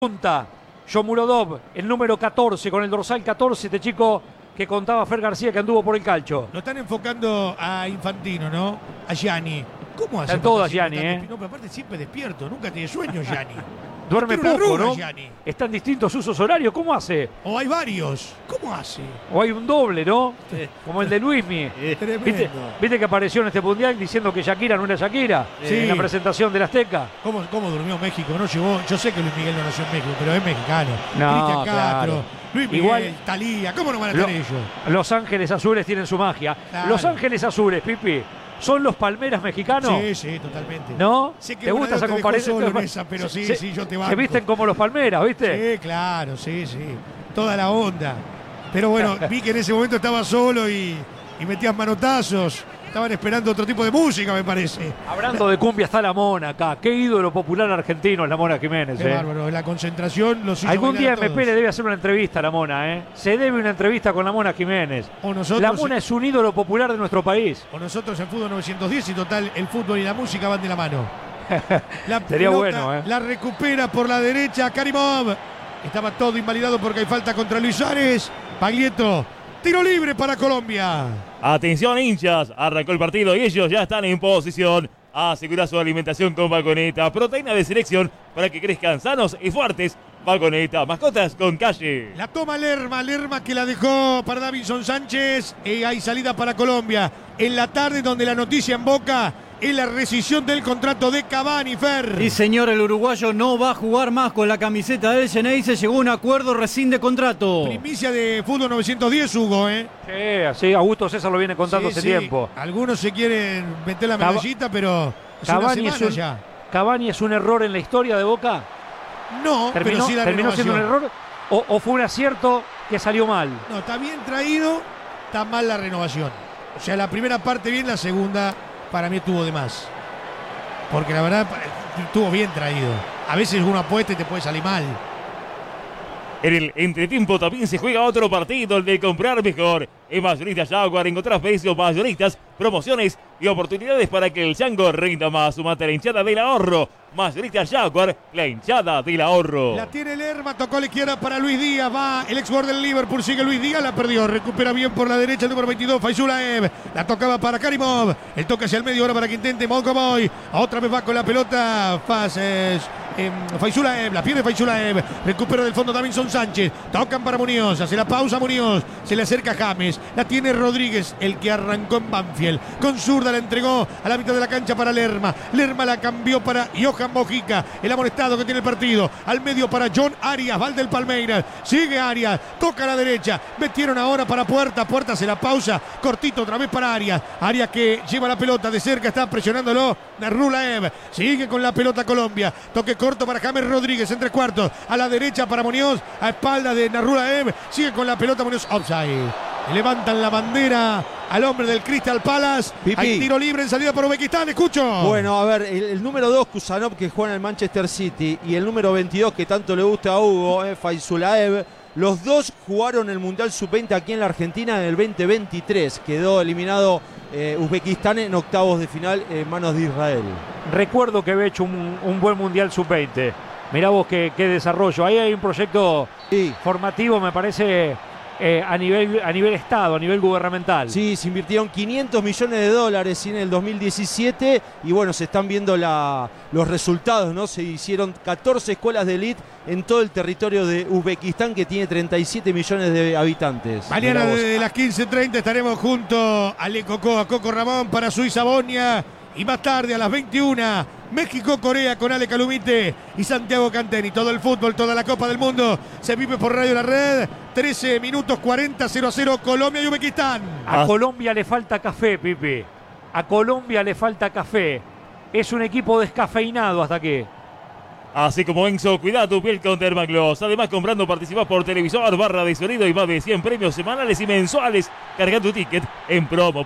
Punta, Shomurodov, el número 14, con el dorsal 14, este chico que contaba Fer García que anduvo por el calcho. Lo están enfocando a Infantino, ¿no? A Gianni. ¿Cómo hace? Están todas Gianni, ¿eh? No, pero aparte siempre despierto, nunca tiene sueño Gianni. Duerme Tiene una poco, arruga, ¿no? Gianni. Están distintos usos horarios, ¿cómo hace? O hay varios. ¿Cómo hace? O hay un doble, ¿no? Como el de Luismi. Tremendo. ¿Viste que apareció en este mundial diciendo que Shakira no era Shakira? Sí. En la presentación del Azteca. ¿Cómo durmió México? No llegó. Yo sé que Luis Miguel no nació en México, pero es mexicano. No, Cristian Castro, claro. Luis Miguel, Igual- Thalía. ¿Cómo no van a estar ellos? Los Ángeles Azules tienen su magia. Claro. Los Ángeles Azules, Pipi, ¿son los Palmeras mexicanos? Sí, sí, totalmente. ¿No? Sé que ¿Te gusta esa comparación? solo en esa, pero sí, sí, yo te banco. Se visten como los Palmeras, ¿viste? Sí, claro, sí, sí. Toda la onda. Pero bueno, vi que en ese momento estaba solo y metías manotazos. Estaban esperando otro tipo de música, me parece. Hablando de cumbia está la Mona acá. Qué ídolo popular argentino es la Mona Jiménez. Qué bárbaro. La concentración los hizo Algún día bailar a MP todos. le debe hacer una entrevista a la Mona, ¿eh? Se debe una entrevista con la Mona Jiménez. O nosotros, La Mona es un ídolo popular de nuestro país. o nosotros en Fútbol 910 y total el fútbol y la música van de la mano. La Sería pelota bueno, ¿eh? La recupera por la derecha Karimov. Estaba todo invalidado porque hay falta contra Luis Suárez. Paglietto. Tiro libre para Colombia. Atención hinchas, arrancó el partido y ellos ya están en posición. Asegura su alimentación con Vagoneta, proteína de selección para que crezcan sanos y fuertes. Vagoneta, mascotas con calle. La toma Lerma que la dejó para Davinson Sánchez. Hay salida para Colombia. En la tarde donde la noticia en Boca es la rescisión del contrato de Cavani, Fer. Sí, señor, el uruguayo no va a jugar más con la camiseta del Ceney. Se llegó a un acuerdo, rescinde contrato. Primicia de Fútbol 910, Hugo, ¿eh? Sí, así Augusto César lo viene contando Sí, hace sí. tiempo. Algunos se quieren meter la medallita, pero es una Cavani semana es, un, ya. Cavani es un error en la historia de Boca. No, pero sí la ¿Terminó siendo un renovación. error o fue un acierto que salió mal? No, está bien traído, está mal la renovación. O sea, la primera parte bien, la segunda para mí estuvo de más. Porque la verdad estuvo bien traído. A veces uno apuesta y te puede salir mal. En el entretiempo también se juega otro partido, el de comprar mejor. En Mayoristas Jaguar encontrás precios mayoristas, promociones y oportunidades para que el chango rinda más. Sumate a la hinchada del ahorro. Mayoristas Jaguar, la hinchada del ahorro. La tiene Lerma, tocó a la izquierda para Luis Díaz. Va el ex jugador del Liverpool, sigue Luis Díaz, la perdió. Recupera bien por la derecha el número 22, Faizulaev. La tocaba para Karimov. El toque hacia el medio ahora para que intente Mokoboy. Otra vez va con la pelota Faizulaev, la pierde Faizulaev. Recupera del fondo Davinson Sánchez. Tocan para Muñoz, hace la pausa Muñoz. Se le acerca James. La tiene Rodríguez, el que arrancó en Banfield. Con zurda la entregó a la mitad de la cancha para Lerma. Lerma la cambió para Johan Mojica, el amonestado que tiene el partido. Al medio para John Arias, va del Palmeiras. Sigue Arias, toca a la derecha. Metieron ahora para Puerta. Puerta hace la pausa. Cortito otra vez para Arias. Arias que lleva la pelota de cerca, está presionándolo Narrulaev. Sigue con la pelota Colombia. Toque corto para James Rodríguez en tres cuartos. A la derecha para Muñoz, a espalda de Narrulaev. Sigue con la pelota Muñoz. Offside. Levantan la bandera al hombre del Crystal Palace. Pipi. Hay tiro libre en salida por Uzbekistán. Escucho. Bueno, a ver, el número 2, Kusanov, que juega en el Manchester City, y el número 22, que tanto le gusta a Hugo, Faizulaev, los dos jugaron el Mundial Sub-20 aquí en la Argentina en el 2023. Quedó eliminado Uzbekistán en octavos de final en manos de Israel. Recuerdo que había hecho un buen Mundial Sub-20. Mirá vos qué desarrollo. Ahí hay un proyecto Sí. formativo, me parece, a nivel Estado, a nivel gubernamental. Sí, se invirtieron $500 millones en el 2017 y bueno, se están viendo los resultados, ¿no? Se hicieron 14 escuelas de élite en todo el territorio de Uzbekistán, que tiene 37 millones de habitantes. Mañana Mirá vos. desde las 15:30 estaremos junto a Le Coco, a Coco Ramón para Suiza Bonia. Y más tarde a las 21, México-Corea con Ale Calumite y Santiago Canteni. Todo el fútbol, toda la Copa del Mundo se vive por Radio La Red. 13 minutos 40, 0-0 Colombia y Uzbekistán. A Colombia le falta café, Pipi. A Colombia le falta café. Es un equipo descafeinado hasta que. Así como Enzo, cuida tu piel con Dermagloss. Además, comprando participás por televisor, barra de sonido y más de 100 premios semanales y mensuales. Carga tu ticket en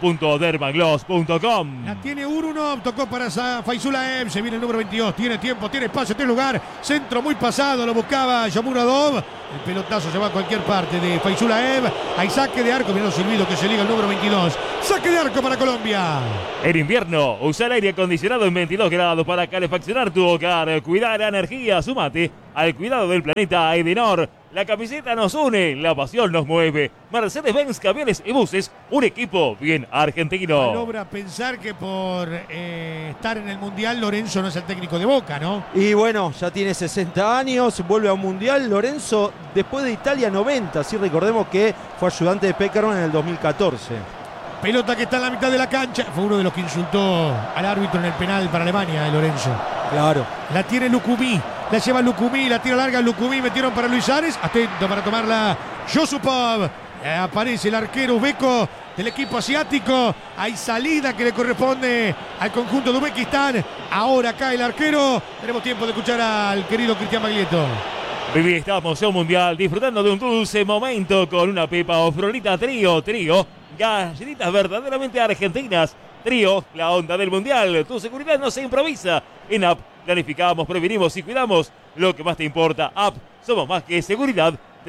promo.dermagloss.com. La tiene Urunov, tocó para Faizulaev, se viene el número 22, tiene tiempo, tiene espacio, tiene lugar, centro muy pasado, lo buscaba Shomurodov, el pelotazo se va a cualquier parte de Faizulaev, hay saque de arco, mirá lo silbido que se liga el número 22, saque de arco para Colombia. En invierno, usa el aire acondicionado en 22 grados para calefaccionar tu hogar. Cuidar la energía, sumate al cuidado del planeta Edenor. La camiseta nos une, la pasión nos mueve. Mercedes-Benz Camiones y Buses, un equipo bien argentino. Logra pensar que por estar en el Mundial Lorenzo no es el técnico de Boca, ¿no? Y bueno, ya tiene 60 años, vuelve a un Mundial. Lorenzo, después de Italia 90, sí, recordemos que fue ayudante de Peckerman en el 2014. Pelota que está en la mitad de la cancha. Fue uno de los que insultó al árbitro en el penal para Alemania, Lorenzo. Claro. La tiene Lucumí. La lleva Lucumí, la tira larga Lucumí. Metieron para Luis Ares. Atento para tomarla Yusupov. Aparece el arquero uzbeco del equipo asiático. Hay salida que le corresponde al conjunto de Uzbekistán. Ahora cae el arquero. Tenemos tiempo de escuchar al querido Cristian Maglietto. Viví esta emoción mundial disfrutando de un dulce momento con una pepa o frolita trío. Galletitas verdaderamente argentinas. Trío, la onda del mundial. Tu seguridad no se improvisa. En App planificamos, prevenimos y cuidamos lo que más te importa. App, somos más que seguridad.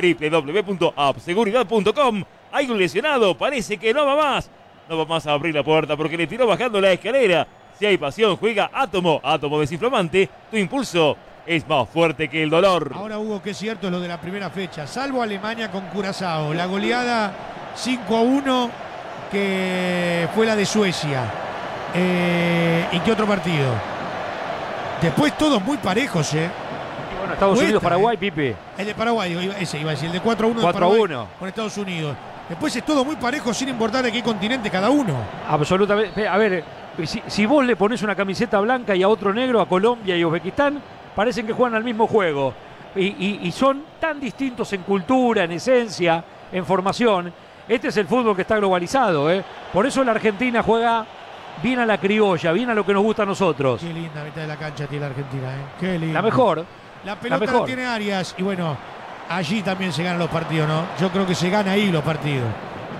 www.appseguridad.com. Hay un lesionado, parece que no va más. No va más a abrir la puerta porque le tiró bajando la escalera. Si hay pasión, juega Átomo. Átomo desinflamante. Tu impulso es más fuerte que el dolor. Ahora, Hugo, que es cierto es lo de la primera fecha. Salvo Alemania con Curazao. La goleada 5-1 que fue la de Suecia. ¿Y qué otro partido? Después todos muy parejos, Y bueno, Estados Unidos, Paraguay, Pipe. El de Paraguay, ese iba a decir, el de 4-1 de 4-1 Paraguay con Estados Unidos. Después es todo muy parejo sin importar de qué continente cada uno. Absolutamente. A ver, si vos le pones una camiseta blanca y a otro negro, a Colombia y Uzbekistán, parecen que juegan al mismo juego. Y son tan distintos en cultura, en esencia, en formación. Este es el fútbol que está globalizado, ¿eh? Por eso la Argentina juega bien a la criolla, bien a lo que nos gusta a nosotros. Qué linda mitad de la cancha tiene la Argentina, ¿eh? Qué linda. La mejor. La pelota la tiene Arias. Y bueno, allí también se ganan los partidos, ¿no? Yo creo que se gana ahí los partidos.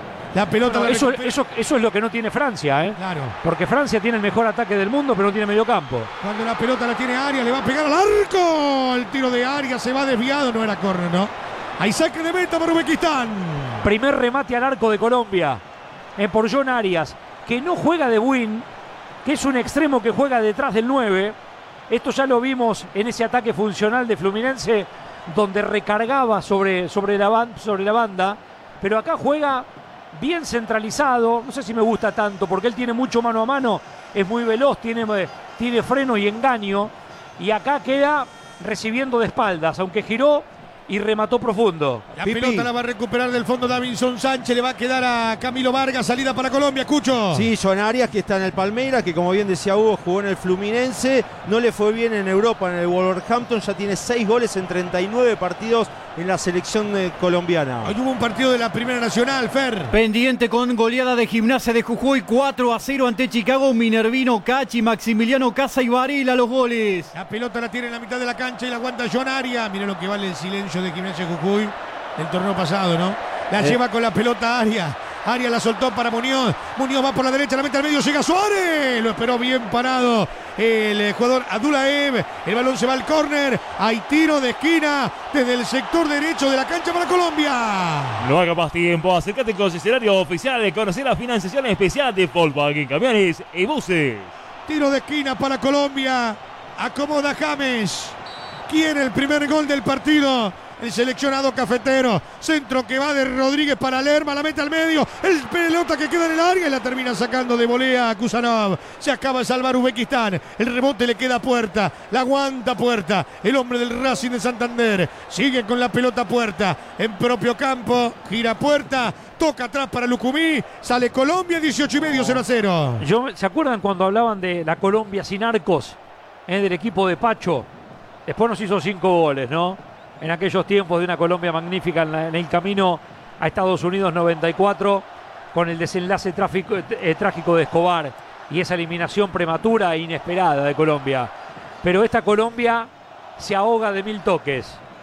La pelota eso es lo que no tiene Francia, ¿eh? Claro. Porque Francia tiene el mejor ataque del mundo, pero no tiene medio campo. Cuando la pelota la tiene Arias, le va a pegar al arco. El tiro de Arias se va desviado, no era córner, ¿no? Hay saque de meta para Uzbekistán. Primer remate al arco de Colombia. Por John Arias, que no juega de win, que es un extremo que juega detrás del 9. Esto ya lo vimos en ese ataque funcional de Fluminense, donde recargaba sobre la banda. Pero acá juega bien centralizado. No sé si me gusta tanto, porque él tiene mucho mano a mano. Es muy veloz, tiene freno y engaño. Y acá queda recibiendo de espaldas, aunque giró y remató profundo. La pelota la va a recuperar del fondo Davinson Sánchez, le va a quedar a Camilo Vargas, salida para Colombia, Cucho. Sí, John Arias, que está en el Palmeiras, que como bien decía Hugo, jugó en el Fluminense, no le fue bien en Europa, en el Wolverhampton, ya tiene 6 goles en 39 partidos en la selección colombiana. Hoy hubo un partido de la Primera Nacional, Fer. Pendiente con goleada de Gimnasia de Jujuy, 4-0 ante Chicago. Minervino, Cachi, Maximiliano Casa y Varela los goles. La pelota la tiene en la mitad de la cancha y la aguanta John Arias. Miren lo que vale el silencio de Gimnasia de Jujuy del torneo pasado, ¿no? La lleva con la pelota Arias. Arias la soltó para Muñoz. Muñoz va por la derecha, la mete al medio, llega Suárez. Lo esperó bien parado el jugador Abdullaev. El balón se va al córner. Hay tiro de esquina desde el sector derecho de la cancha para Colombia. No haga más tiempo, acércate al concesionario oficial de conocer la financiación especial de Volkswagen Camiones y Buses. Tiro de esquina para Colombia. Acomoda James. Quiere el primer gol del partido. El seleccionado cafetero. Centro que va de Rodríguez para Lerma. La mete al medio. El pelota que queda en el área y la termina sacando de volea a Kusanov. Se acaba de salvar Uzbekistán. El rebote le queda a Puerta. La aguanta Puerta. El hombre del Racing de Santander. Sigue con la pelota Puerta. En propio campo. Gira Puerta. Toca atrás para Lucumí. Sale Colombia 18,5, 0-0. ¿Se acuerdan cuando hablaban de la Colombia sin arcos? Del equipo de Pacho. Después nos hizo 5 goles, ¿no? En aquellos tiempos de una Colombia magnífica en el camino a Estados Unidos 94, con el desenlace trágico de Escobar y esa eliminación prematura e inesperada de Colombia. Pero esta Colombia se ahoga de 1000 toques.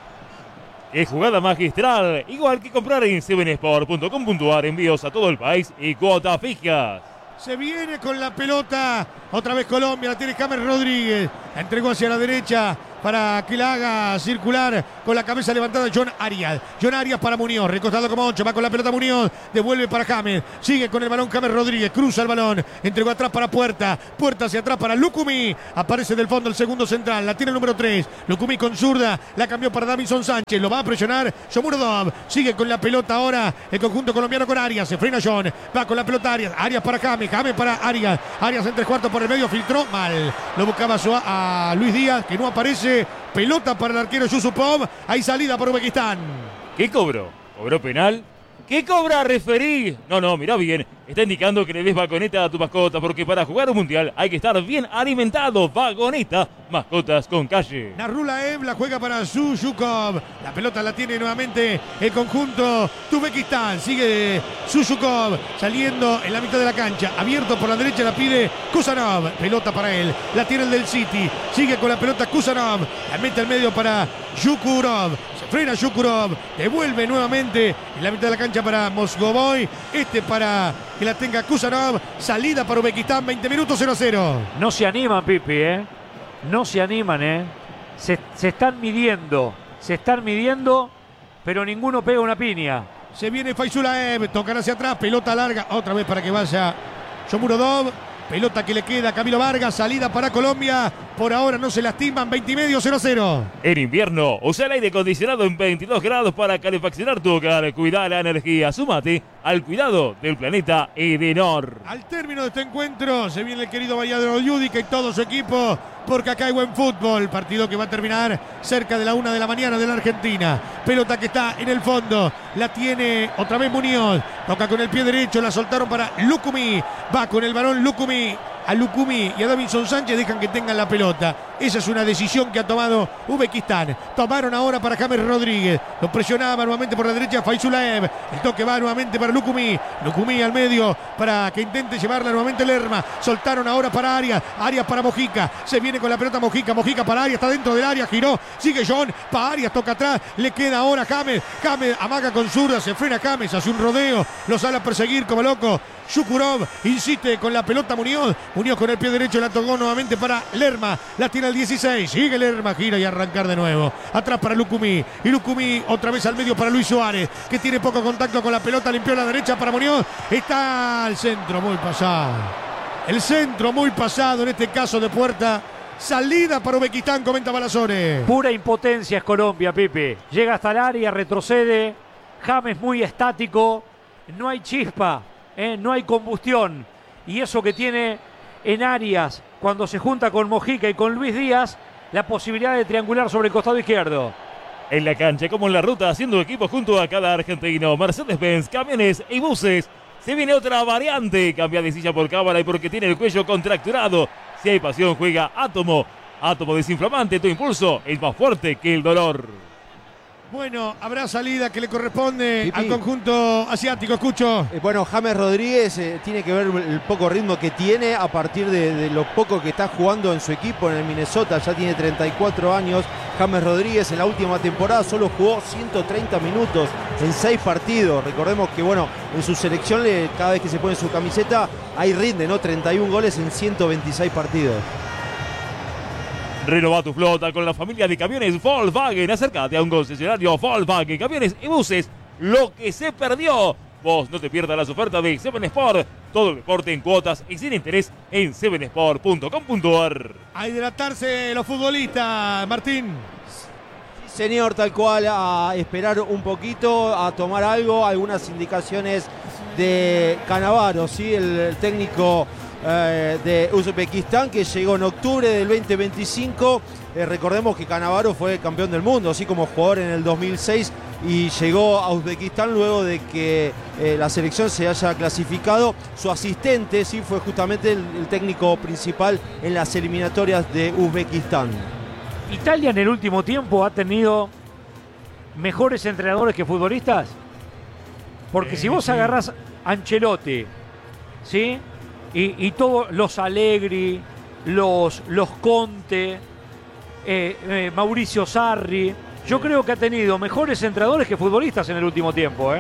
Es jugada magistral, igual que comprar en 7sport.com.ar, envíos a todo el país y cuotas fijas. Se viene con la pelota. Otra vez Colombia. La tiene James Rodríguez. La entregó hacia la derecha para que la haga circular con la cabeza levantada John Arias. John Arias para Muñoz, recostado como 8, va con la pelota Muñoz, devuelve para James, sigue con el balón James Rodríguez, cruza el balón, entregó atrás para Puerta hacia atrás para Lucumí, aparece del fondo el segundo central, la tiene el número 3, Lucumí con zurda, la cambió para Davinson Sánchez, lo va a presionar Shomurodov, sigue con la pelota ahora el conjunto colombiano con Arias, se frena John, va con la pelota Arias para James para Arias en 3/4 por el medio, filtró mal, lo buscaba a Luis Díaz, que no aparece, pelota para el arquero Yusupov, hay salida por Uzbekistán. ¿Qué cobró? ¿Cobró penal? ¿Qué cobra referí? No, mirá bien. Está indicando que le des vagoneta a tu mascota porque para jugar un mundial hay que estar bien alimentado. Vagoneta, mascotas con calle. Narulaev la juega para Suyukov. La pelota la tiene nuevamente el conjunto de Uzbekistán. Sigue Suyukov saliendo en la mitad de la cancha. Abierto por la derecha la pide Kusanov. Pelota para él. La tiene el del City. Sigue con la pelota Kusanov. La mete al medio para Yukurov. Se frena Yukurov. Devuelve nuevamente en la mitad de la cancha para Mosgovoy. Para que la tenga Kusanov. Salida para Uzbekistán. 20 minutos 0-0. No se animan, Pipi, No se animan, Se están midiendo, pero ninguno pega una piña. Se viene Faizulaev, tocan hacia atrás, pelota larga, otra vez para que vaya Shomurodov. Pelota que le queda a Camilo Vargas, salida para Colombia. Por ahora no se lastiman, 20:30, 0-0. En invierno, usa el aire acondicionado en 22 grados para calefaccionar tu hogar. Cuida la energía, súmate al cuidado del planeta Edenor. Al término de este encuentro, se viene el querido Valladolid Yudica y todo su equipo, porque acá hay buen fútbol. Partido que va a terminar cerca de la 1 de la mañana de la Argentina. Pelota que está en el fondo, la tiene otra vez Muñoz. Toca con el pie derecho, la soltaron para Lucumí. Va con el balón Lucumí. A Lucumí y a Davinson Sánchez dejan que tengan la pelota. Esa es una decisión que ha tomado Uzbekistán. Tomaron ahora para James Rodríguez. Lo presionaba nuevamente por la derecha Faizulaev. El toque va nuevamente para Lucumí. Lucumí al medio para que intente llevarla nuevamente Lerma. Soltaron ahora para Arias. Arias para Mojica. Se viene con la pelota Mojica. Mojica para Arias. Está dentro del área. Giró. Sigue John. Para Arias. Toca atrás. Le queda ahora James. James amaga con zurda. Se frena James. Hace un rodeo. Lo sale a perseguir como loco. Yukurov insiste con la pelota Muñoz. Muñoz con el pie derecho la tocó nuevamente para Lerma. La tiene el 16. Sigue Lerma, gira y arrancar de nuevo. Atrás para Lucumí. Y Lucumí otra vez al medio para Luis Suárez, que tiene poco contacto con la pelota. Limpió la derecha para Muñoz. Está al centro muy pasado. El centro muy pasado en este caso de Puerta. Salida para Uzbekistán, comenta Balazone. Pura impotencia es Colombia, Pipe. Llega hasta el área, retrocede. James muy estático. No hay chispa. No hay combustión, y eso que tiene en Arias cuando se junta con Mojica y con Luis Díaz, la posibilidad de triangular sobre el costado izquierdo. En la cancha como en la ruta, haciendo equipo junto a cada argentino. Mercedes-Benz, camiones y buses. Se viene otra variante, cambia de silla por cámara y porque tiene el cuello contracturado. Si hay pasión, juega Átomo. Átomo desinflamante, tu impulso es más fuerte que el dolor. Bueno, habrá salida que le corresponde al conjunto asiático, escucho. Bueno, James Rodríguez tiene que ver el poco ritmo que tiene a partir de lo poco que está jugando en su equipo en el Minnesota. Ya tiene 34 años. James Rodríguez en la última temporada solo jugó 130 minutos en 6 partidos. Recordemos que, bueno, en su selección, cada vez que se pone su camiseta, ahí rinde, ¿no? 31 goles en 126 partidos. Renova tu flota con la familia de camiones Volkswagen. Acércate a un concesionario Volkswagen, camiones y buses. Lo que se perdió. Vos no te pierdas las ofertas de Seven Sport. Todo el deporte en cuotas y sin interés en sevensport.com.ar. A hidratarse los futbolistas, Martín. Sí, señor, tal cual. A esperar un poquito, a tomar algo. Algunas indicaciones de Cannavaro, ¿sí? El técnico de Uzbekistán, que llegó en octubre del 2025. Recordemos que Cannavaro fue campeón del mundo, así como jugador en el 2006, y llegó a Uzbekistán luego de que la selección se haya clasificado. Su asistente sí fue justamente el técnico principal en las eliminatorias de Uzbekistán. Italia en el último tiempo ha tenido mejores entrenadores que futbolistas, porque si vos agarrás Ancelotti, ¿sí? Y todos los Allegri, los Conte, Mauricio Sarri, yo creo que ha tenido mejores entrenadores que futbolistas en el último tiempo.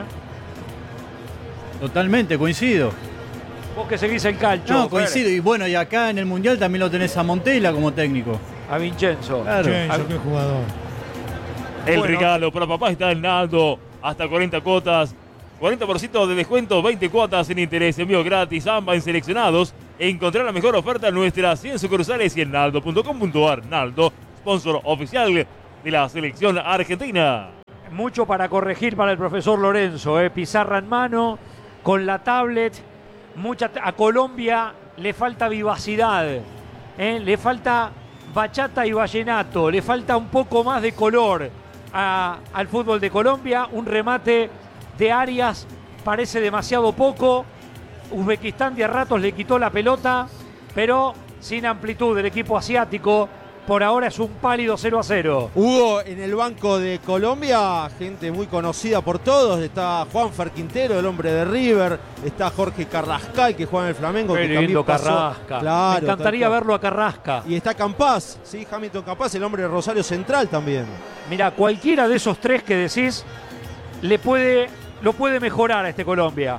Totalmente, coincido. Vos que seguís en calcio. No, coincido. Y bueno, y acá en el Mundial también lo tenés a Montella como técnico. A Vincenzo. Claro. Qué jugador. El Bueno. regalo para papá está en Naldo. Hasta 40 cuotas. 40% de descuento, 20 cuotas sin interés, envío gratis, AMBA en seleccionados. Encontrar la mejor oferta en nuestras 100 sucursales y en naldo.com.ar. Naldo, sponsor oficial de la selección argentina. Mucho para corregir para el profesor Lorenzo, pizarra en mano, con la tablet. A Colombia le falta vivacidad, le falta bachata y vallenato, le falta un poco más de color al fútbol de Colombia. Un remate de Arias parece demasiado poco. Uzbekistán de a ratos le quitó la pelota, pero sin amplitud. El equipo asiático por ahora es un pálido 0-0. Hugo, en el banco de Colombia, gente muy conocida por todos. Está Juanfer Quintero, el hombre de River. Está Jorge Carrascal, que juega en el Flamengo. Qué que también lindo pasó. Carrasca. Claro, Me encantaría tal cual. verlo a Carrasca. Y está Campaz, sí, Hamilton Campaz, el hombre de Rosario Central también. Mira, cualquiera de esos tres que decís lo puede mejorar a este Colombia.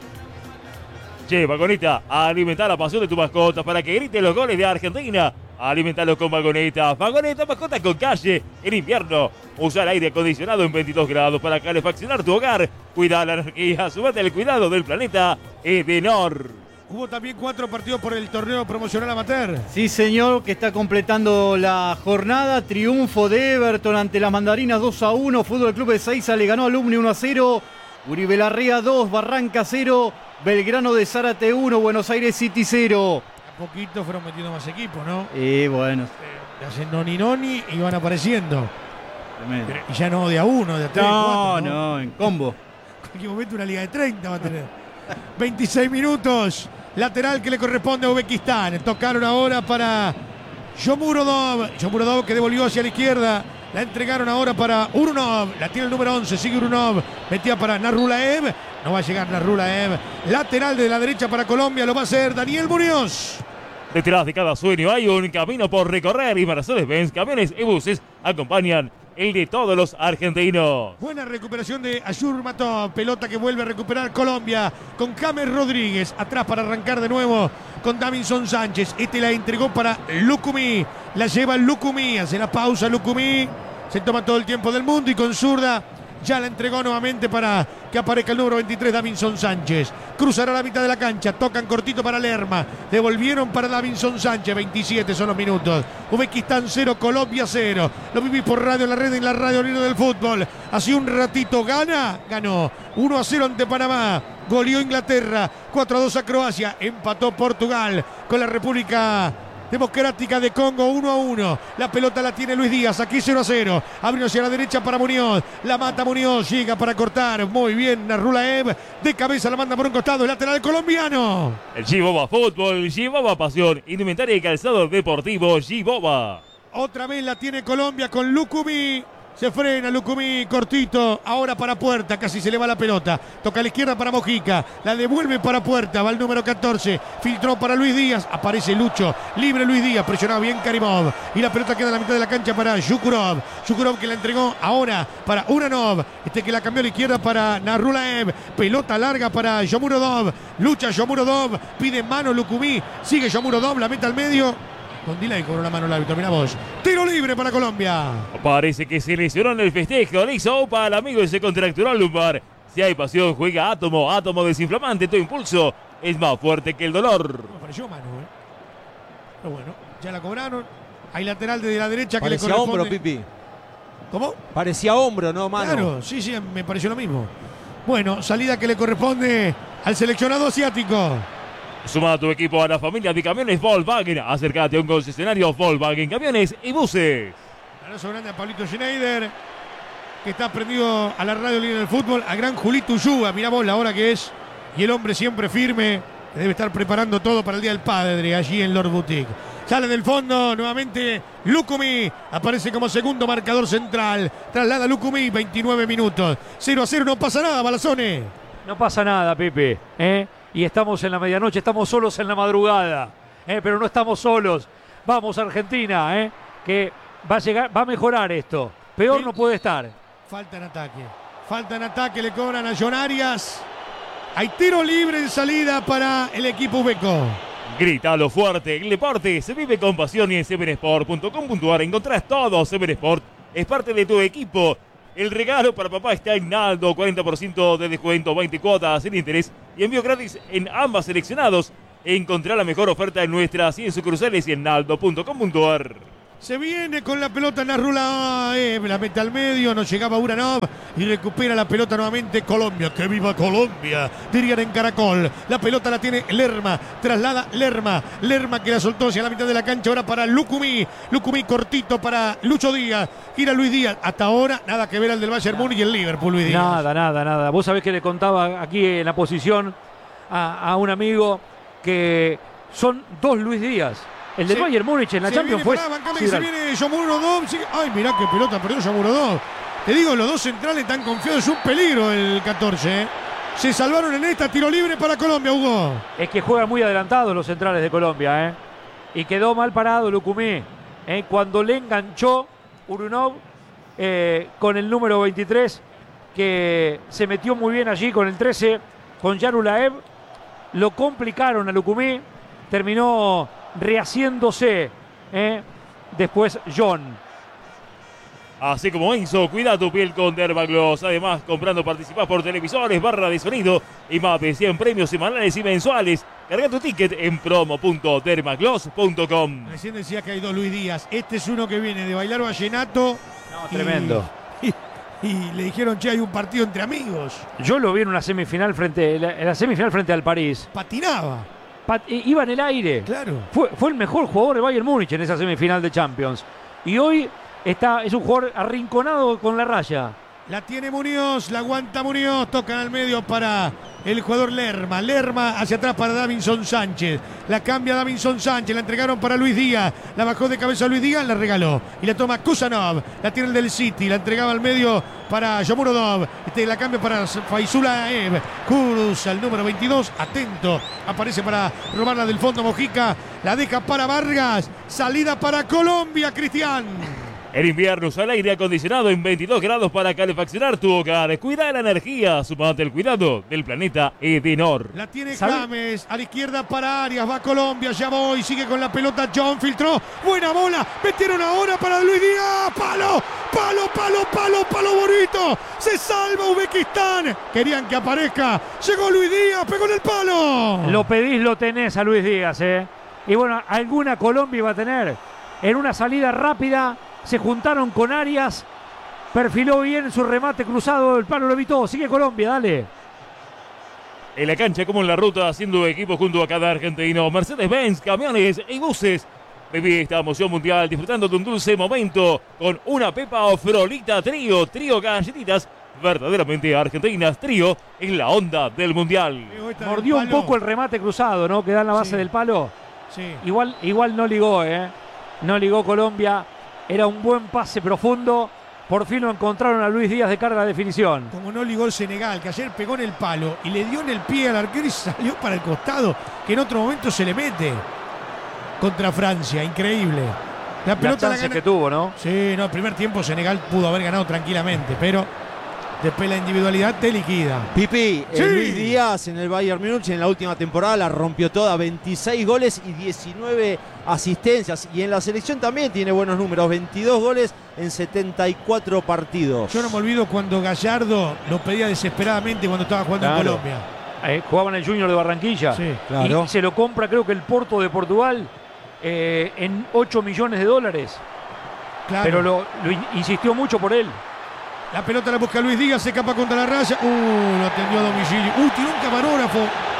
Che, Vagoneta, alimentar la pasión de tu mascota para que grite los goles de Argentina. Alimentarlos con Vagoneta. Vagoneta, mascota con calle. En invierno, usa el aire acondicionado en 22 grados para calefaccionar tu hogar. Cuida la energía, súmate al cuidado del planeta. Edenor. Hubo también 4 partidos por el torneo promocional amateur. Sí, señor, que está completando la jornada. Triunfo de Everton ante las Mandarinas 2-1. Fútbol Club de Seiza le ganó a Alumni 1-0. Uribe Larrea 2, Barranca 0. Belgrano de Zárate 1, Buenos Aires City 0. A poquito fueron metiendo más equipos, ¿no? Bueno. Hacen noni y van apareciendo. Tremendo. Y ya no de a uno, de a 3, 4. No, en combo. En cualquier momento una liga de 30 va a tener. 26 minutos. Lateral que le corresponde a Uzbekistán. Tocaron ahora para Shomurodov. Shomurodov que devolvió hacia la izquierda. La entregaron ahora para Urunov. La tiene el número 11. Sigue Urunov. Metía para Narrulaev. No va a llegar Narrulaev. Lateral de la derecha para Colombia. Lo va a hacer Daniel Muñoz. Detrás de cada sueño hay un camino por recorrer y Mercedes-Benz, camiones y buses acompañan el de todos los argentinos. Buena recuperación de Ayur Matov. Pelota que vuelve a recuperar Colombia con James Rodríguez. Atrás para arrancar de nuevo con Davinson Sánchez. Este la entregó para Lucumí. La lleva Lucumí. Hace la pausa Lucumí. Se toma todo el tiempo del mundo y con zurda ya la entregó nuevamente para que aparezca el número 23, Davinson Sánchez. Cruzará la mitad de la cancha. Tocan cortito para Lerma. Devolvieron para Davinson Sánchez. 27 son los minutos. Uzbekistán 0, Colombia 0. Lo vivís por Radio La Red en la Radio Libre del Fútbol. Hace un ratito ganó 1-0 ante Panamá. Goleó Inglaterra. 4-2 a Croacia. Empató Portugal con la República Democrática de Congo 1-1. La pelota la tiene Luis Díaz. Aquí 0-0. Abrió hacia la derecha para Muñoz. La mata Muñoz. Llega para cortar. Muy bien Narrulaev. De cabeza la manda por un costado. El lateral colombiano. El G-Boba Fútbol, G-Boba Pasión, indumentaria y calzado deportivo G-Boba. Otra vez la tiene Colombia con Lucumí. Se frena Lucumí, cortito, ahora para Puerta, casi se le va la pelota. Toca a la izquierda para Mojica, la devuelve para Puerta, va el número 14. Filtró para Luis Díaz, aparece Lucho, libre Luis Díaz, presionado bien Karimov. Y la pelota queda en la mitad de la cancha para Yukurov. Yukurov que la entregó ahora para Uranov. Que la cambió a la izquierda para Narrulaev. Pelota larga para Shomurodov. Lucha Shomurodov, pide mano Lucumí. Sigue Shomurodov, la mete al medio. Con delay cobró la mano el árbitro, mirá vos. Tiro libre para Colombia. Parece que se lesionó en el festejo. Le hizo opa al amigo y se contracturó al lumbar. Si hay pasión, juega Átomo. Átomo desinflamante, tu impulso es más fuerte que el dolor. Me pareció mano, Pero bueno, ya la cobraron. Hay lateral desde la derecha que Parecía le corresponde. hombro, Pipi. ¿Cómo? Parecía hombro, no mano. Claro, sí, me pareció lo mismo. Bueno, salida que le corresponde al seleccionado asiático. Suma a tu equipo a la familia de camiones Volkswagen. Acércate a un concesionario Volkswagen Camiones y Buses. Abrazo grande a Pablito Schneider, que está prendido a la radio líder del fútbol. A gran Julito Ulluga, mirá vos la hora que es. Y el hombre siempre firme, que debe estar preparando todo para el Día del Padre allí en Lord Boutique. Sale del fondo nuevamente Lucumí. Aparece como segundo marcador central. Traslada Lucumí, 29 minutos. 0-0, no pasa nada, Balazone. No pasa nada, Pepe. Y estamos en la medianoche, estamos solos en la madrugada. Pero no estamos solos. Vamos Argentina, que va a mejorar esto. Peor Sí. no puede estar. Falta en ataque, le cobran a John Arias. Hay tiro libre en salida para el equipo uzbeco. Grítalo fuerte. El deporte se vive con pasión y en 7sport.com.ar encontrás todo 7sport es parte de tu equipo. El regalo para papá está en Naldo, 40% de descuento, 20 cuotas sin interés y envío gratis en ambas seleccionados. Encontrá la mejor oferta en nuestras 100 sucursales y en naldo.com.ar. Se viene con la pelota Narrula, la mete al medio, no llegaba Uranov y recupera la pelota nuevamente Colombia. ¡Que viva Colombia! Dirían en Caracol. La pelota la tiene Lerma, traslada Lerma que la soltó hacia la mitad de la cancha, ahora para Lucumí cortito para Lucho Díaz, gira Luis Díaz. Hasta ahora nada que ver al del Bayern Múnich y el Liverpool, Luis Díaz. Nada. Vos sabés que le contaba aquí en la posición a un amigo que son 2 Luis Díaz. El del Bayern Múnich en la Champions fue... Se viene Yomuro Dov. Ay, mirá qué pelota perdió Yomuro Dov. Te digo, los dos centrales están confiados. Es un peligro el 14. Se salvaron en esta. Tiro libre para Colombia, Hugo. Es que juegan muy adelantados los centrales de Colombia. Y quedó mal parado Lucumí. Cuando le enganchó Urunov con el número 23, que se metió muy bien allí con el 13, con Yarulaev. Lo complicaron a Lucumí. Terminó rehaciéndose después John. Así como Enzo, cuida tu piel con Dermagloss. Además, comprando participás por televisores, barra de sonido y más de 100 premios semanales y mensuales. Carga tu ticket en promo.dermagloss.com. Recién decía que hay 2 Luis Díaz. Este es uno que viene de bailar vallenato. Tremendo. Y le dijeron, che, hay un partido entre amigos. Yo lo vi en la semifinal frente al París. Patinaba. Iba en el aire. Claro. Fue el mejor jugador de Bayern Múnich en esa semifinal de Champions. Y hoy es un jugador arrinconado con la raya. La tiene Muñoz, la aguanta Muñoz, tocan al medio para el jugador Lerma. Lerma hacia atrás para Davinson Sánchez. La cambia Davinson Sánchez, la entregaron para Luis Díaz. La bajó de cabeza Luis Díaz, la regaló. Y la toma Kusanov, la tiene el del City, la entregaba al medio para Yomurodov. La cambia para Faisulaev. Kudus al número 22, atento. Aparece para robarla del fondo Mojica. La deja para Vargas. Salida para Colombia, Cristian. El invierno usa el aire acondicionado en 22 grados para calefaccionar tu hogar. Cuida de la energía, sumate el cuidado del planeta Edenor. La tiene James, a la izquierda para Arias, va Colombia, ya voy, sigue con la pelota John, filtró, buena bola, metieron ahora para Luis Díaz, palo bonito, se salva Uzbekistán, querían que aparezca, llegó Luis Díaz, pegó en el palo. Lo pedís, lo tenés a Luis Díaz, y bueno, alguna Colombia iba a tener, en una salida rápida. Se juntaron con Arias, perfiló bien su remate cruzado, el palo lo evitó, sigue Colombia, dale. En la cancha como en la ruta, haciendo equipo junto a cada argentino, Mercedes-Benz, camiones y buses. Viví esta emoción mundial disfrutando de un dulce momento con una Pepa o Frolita Trío galletitas verdaderamente argentinas. Trío en la onda del mundial. Mordió un poco el remate cruzado, ¿no? Que da en la base del palo. Sí. Igual no ligó, no ligó Colombia. Era un buen pase profundo. Por fin lo encontraron a Luis Díaz de carga de definición. Como no ligó el Senegal, que ayer pegó en el palo y le dio en el pie al arquero y salió para el costado, que en otro momento se le mete contra Francia. Increíble. La pelota chance que tuvo, ¿no? Sí, no, el primer tiempo Senegal pudo haber ganado tranquilamente, pero después la individualidad te liquida. Pipi, Sí. Luis Díaz en el Bayern Múnich en la última temporada la rompió toda, 26 goles y 19 asistencias. Y en la selección también tiene buenos números, 22 goles en 74 partidos. Yo no me olvido cuando Gallardo lo pedía desesperadamente cuando estaba jugando en Colombia. Jugaba en el Junior de Barranquilla. Sí, claro. Y se lo compra, creo que el Porto de Portugal, en $8 millones. Claro. Pero lo insistió mucho por él. La pelota la busca Luis Díaz, se escapa contra la raya. Lo atendió a domicilio. Tiró un camarógrafo.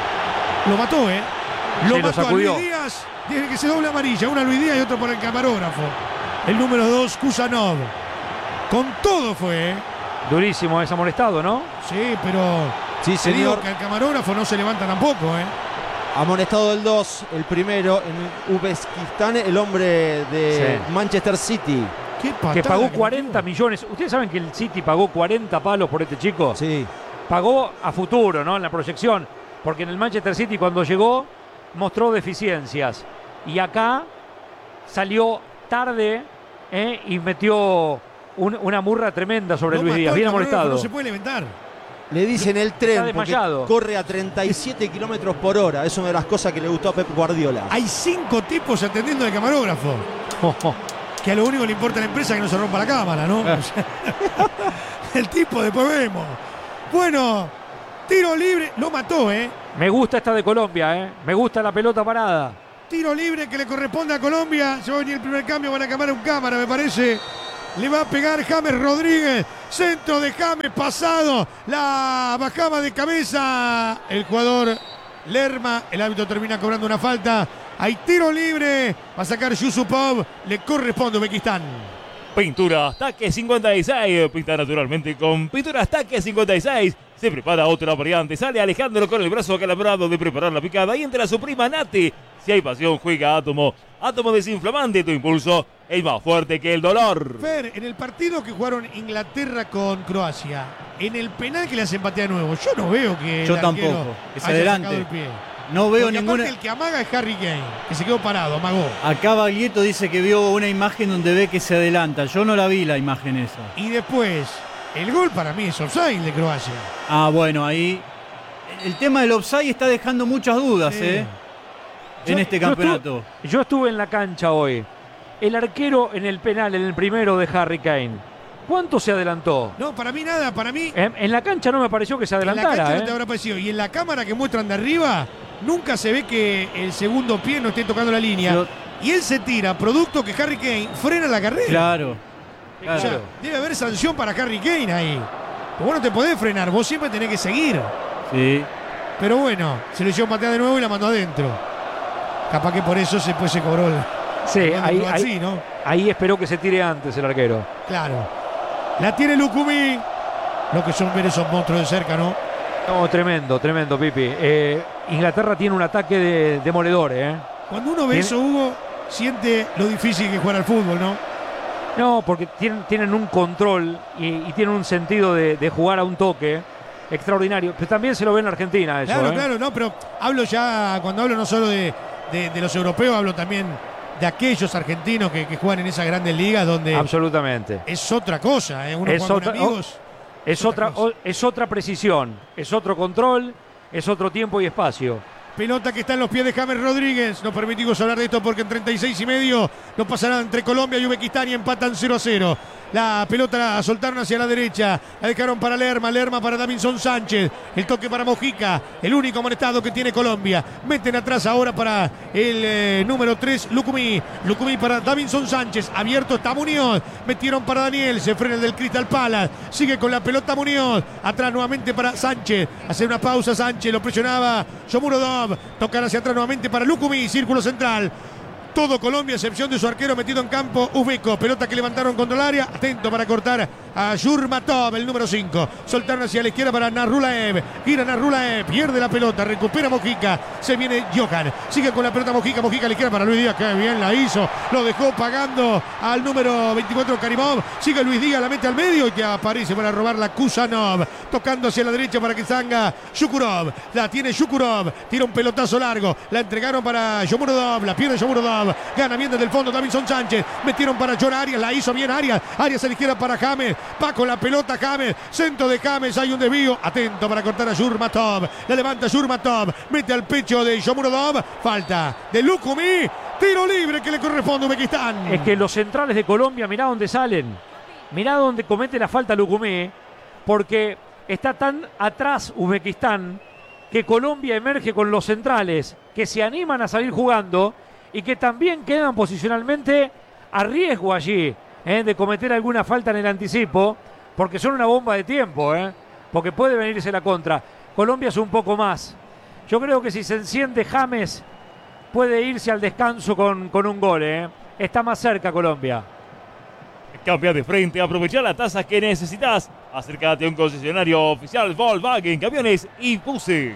Lo mató, Lo Sí, mató lo a Luis sacudió. Díaz. Tiene que ser doble amarilla. Una a Luis Díaz y otro por el camarógrafo. El número 2, Kusanov. Con todo fue, Durísimo, es amonestado, ¿no? Sí, pero Sí, te digo señor. que el camarógrafo no se levanta tampoco, Amonestado el 2, el primero en Uzbekistán, el hombre de Manchester City. Qué patada Que pagó que 40 metió. millones. ¿Ustedes saben que el City pagó 40 palos por este chico? Sí. Pagó a futuro, ¿no? En la proyección. Porque en el Manchester City cuando llegó mostró deficiencias. Y acá salió tarde y metió una murra tremenda sobre Lo Luis mató Díaz. el Bien camarógrafo, amonestado. No se puede levantar. Le dicen el tren porque desmayado. corre a 37 kilómetros por hora. Es una de las cosas que le gustó a Pep Guardiola. Hay 5 tipos atendiendo al camarógrafo. Que a lo único que le importa a la empresa es que no se rompa la cámara, ¿no? O sea, el tipo, después vemos. Bueno, tiro libre, lo mató, ¿eh? Me gusta esta de Colombia, ¿eh? Me gusta la pelota parada. Tiro libre que le corresponde a Colombia. Se va a venir el primer cambio, van a cambiar un cámara, me parece. Le va a pegar James Rodríguez. Centro de James pasado. La bajaba de cabeza el jugador Lerma. El árbitro termina cobrando una falta. Hay tiro libre. Va a sacar Yusupov. Le corresponde a Uzbekistán. Pintura Ataque 56. Pinta naturalmente con Pintura Ataque 56. Se prepara otra variante. Sale Alejandro con el brazo acalambrado de preparar la picada. Y entra su prima Nati. Si hay pasión, juega Átomo. Átomo desinflamante, tu impulso es más fuerte que el dolor. Fer, en el partido que jugaron Inglaterra con Croacia, en el penal que le hace empate de nuevo, yo no veo que Yo el tampoco, arquero que se haya adelante. sacado el pie. No veo Porque ninguna. aparte el que amaga es Harry Kane, que se quedó parado, amagó. Acá Baglietto dice que vio una imagen donde ve que se adelanta. Yo no la vi la imagen esa. Y después, el gol para mí es offside de Croacia. Ah, bueno, ahí. El tema del offside está dejando muchas dudas, Sí. En este campeonato. Yo estuve en la cancha hoy. El arquero en el penal, en el primero de Harry Kane. ¿Cuánto se adelantó? No, para mí nada, para mí En la cancha no me pareció que se en la adelantara. cancha no te habrá parecido. Y en la cámara que muestran de arriba, nunca se ve que el segundo pie no esté tocando la línea. Pero- Y él se tira, producto que Harry Kane frena la carrera. Claro. O sea, debe haber sanción para Harry Kane ahí. Pero vos no te podés frenar, vos siempre tenés que seguir. Sí. Pero bueno, se le dio patear de nuevo y la mandó adentro. Capaz que por eso después se cobró el. Sí, ahí, así, ¿no? ahí esperó que se tire antes el arquero. Claro. La tiene Lukumi. Lo que son ver esos monstruos de cerca, ¿no? No, tremendo, tremendo, Pipi. Inglaterra tiene un ataque de demoledor, ¿eh? Cuando uno ve eso, Hugo, siente lo difícil que es jugar al fútbol, ¿no? No, porque tienen un control y tienen un sentido de jugar a un toque extraordinario. Pero también se lo ve en Argentina eso, Claro, ¿eh? claro, no, pero hablo ya, cuando hablo no solo de los europeos, hablo también de aquellos argentinos que juegan en esas grandes ligas donde Absolutamente. es otra cosa, ¿eh? Uno Es juega con otra- amigos. Es otra otra, cosa. es otra precisión, es otro control, es otro tiempo y espacio. Pelota que está en los pies de James Rodríguez. No permitimos hablar de esto porque en 36 y medio no pasa nada entre Colombia y Uzbekistán y empatan 0-0. La pelota la soltaron hacia la derecha. La dejaron para Lerma. Lerma para Davinson Sánchez. El toque para Mojica. El único amonestado que tiene Colombia. Meten atrás ahora para el número 3, Lukumi. Lukumi para Davinson Sánchez. Abierto está Muñoz. Metieron para Daniel. Se frena el del Crystal Palace. Sigue con la pelota Muñoz. Atrás nuevamente para Sánchez. Hace una pausa Sánchez. Lo presionaba Shomurodov. Tocan hacia atrás nuevamente para Lukumi. Círculo central. Todo Colombia, excepción de su arquero metido en campo, Uzbeko. Pelota que levantaron contra el área. Atento para cortar a Yurmatov, el número 5. Soltaron hacia la izquierda para Narrulaev. Gira Narrulaev, pierde la pelota, recupera Mojica. Se viene Johan. Sigue con la pelota Mojica. Mojica a la izquierda para Luis Díaz. Qué bien la hizo. Lo dejó pagando al número 24, Karimov. Sigue Luis Díaz, la mete al medio y que aparece para robar la Kusanov. Tocando hacia la derecha para que salga Shukurov. La tiene Shukurov. Tira un pelotazo largo. La entregaron para Shomurodov. La pierde Shomurodov. Gana bien desde el fondo Davinson Sánchez. Metieron para John Arias. La hizo bien Arias. Arias a la izquierda para James. Va con la pelota James. Centro de James. Hay un desvío. Atento para cortar a Yurmatov. La levanta Yurmatov. Mete al pecho de Shomurodov. Falta de Lukumi. Tiro libre que le corresponde a Uzbekistán. Es que los centrales de Colombia, mirá dónde salen. Mirá dónde comete la falta Lukumi. Porque está tan atrás Uzbekistán que Colombia emerge con los centrales que se animan a salir jugando y que también quedan posicionalmente a riesgo allí de cometer alguna falta en el anticipo, porque son una bomba de tiempo, porque puede venirse la contra. Colombia es un poco más. Yo creo que si se enciende James puede irse al descanso con un gol. Está más cerca Colombia. Cambia de frente, aprovecha la tasa que necesitas. Acércate a un concesionario oficial Volkswagen, Camiones y Puse.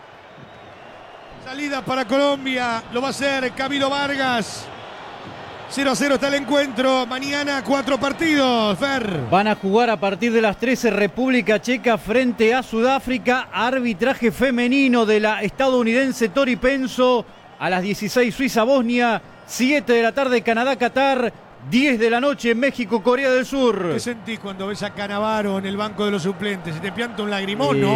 Salida para Colombia, lo va a hacer Camilo Vargas. 0-0 está el encuentro. Mañana 4 partidos, Fer. Van a jugar a partir de las 13 República Checa frente a Sudáfrica. Arbitraje femenino de la estadounidense Tori Penso. A las 16 Suiza-Bosnia. 7 de la tarde Canadá-Qatar. 10 de la noche México, Corea del Sur. ¿Qué sentís cuando ves a Canavaro en el banco de los suplentes? ¿Se te pianta un lagrimón, no?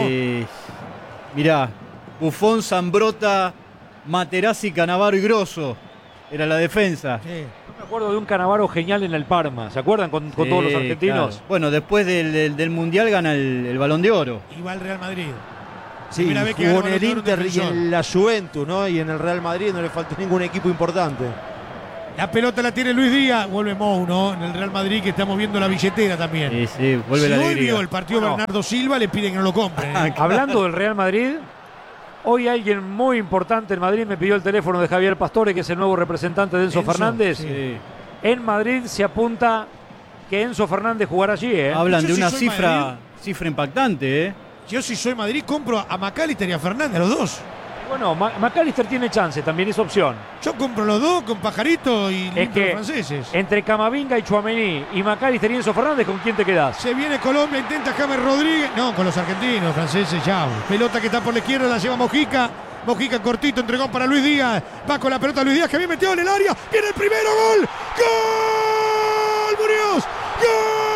Mirá, Buffon, Zambrota, Materazzi, Cannavaro y Grosso. Era la defensa. Sí. acuerdo de un Cannavaro genial en el Parma. ¿Se acuerdan con todos los argentinos? Claro. Bueno, después del Mundial gana el Balón de Oro. Y va al Real Madrid. Sí, Primera vez que jugó gana en el Balón de Oro un Inter y defensor. en la Juventus, ¿no? Y en el Real Madrid no le faltó ningún equipo importante. La pelota la tiene Luis Díaz. Vuelve Mou, ¿no? En el Real Madrid, que estamos viendo la billetera también. Sí, vuelve Si la hoy alegría. vio el partido Bueno. Bernardo Silva, le piden que no lo compre. Hablando del Real Madrid, hoy alguien muy importante en Madrid me pidió el teléfono de Javier Pastore, que es el nuevo representante de Enzo Fernández. Sí. En Madrid se apunta que Enzo Fernández jugará allí, ¿eh? Hablan Yo de sí una soy cifra impactante, ¿eh? Yo si soy Madrid compro a McAllister y a Fernández, los dos. Bueno, McAllister tiene chance, también es opción. Yo compro los dos con Pajarito y limpio que los franceses. Entre Camavinga y Tchouaméni y McAllister y Enzo Fernández, ¿con quién te quedás? Se viene Colombia, intenta James Rodríguez. No, con los argentinos, franceses, chao. Pelota que está por la izquierda, la lleva Mojica. Mojica cortito, entregó para Luis Díaz. Va con la pelota Luis Díaz, que había metido en el área. Viene el primero, gol. ¡Gol! ¡Muñoz! ¡Gol!